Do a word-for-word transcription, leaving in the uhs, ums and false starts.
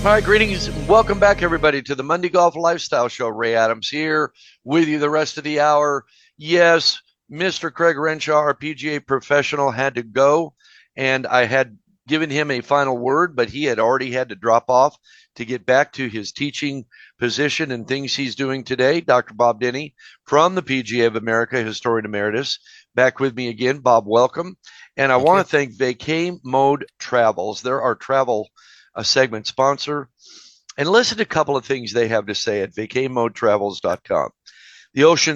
All right, greetings. Welcome back, everybody, to the Monday Golf Lifestyle Show. Ray Adams here with you the rest of the hour. Yes, Mister Craig Renshaw, our P G A professional, had to go, and I had given him a final word, but he had already had to drop off to get back to his teaching position and things he's doing today. Doctor Bob Denny from the P G A of America, Historian Emeritus, back with me again. Bob, welcome. And I Thank want you. to thank Vacay Mode Travels. They're our travel a segment sponsor, and listen to a couple of things they have to say at vacay mode travels dot com. The ocean